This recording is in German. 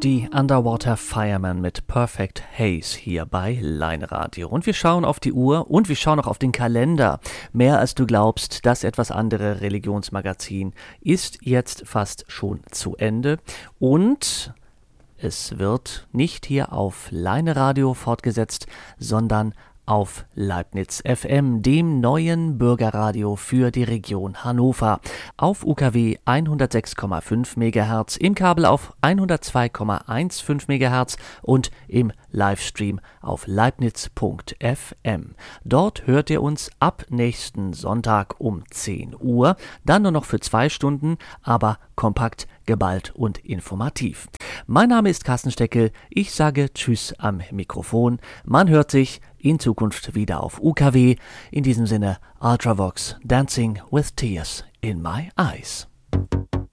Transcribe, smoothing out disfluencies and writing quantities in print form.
Die Underwater Firemen mit Perfect Haze hier bei Line Radio. Und wir schauen auf die Uhr und wir schauen auch auf den Kalender. Mehr als du glaubst, das etwas andere Religionsmagazin ist jetzt fast schon zu Ende. Und es wird nicht hier auf Line Radio fortgesetzt, sondern auf Leibniz FM, dem neuen Bürgerradio für die Region Hannover. Auf UKW 106,5 MHz, im Kabel auf 102,15 MHz und im Livestream auf leibniz.fm. Dort hört ihr uns ab nächsten Sonntag um 10 Uhr, dann nur noch für 2 Stunden, aber kompakt, geballt und informativ. Mein Name ist Carsten Steckel, ich sage Tschüss am Mikrofon. Man hört sich in Zukunft wieder auf UKW. In diesem Sinne, Ultravox, Dancing with Tears in My Eyes.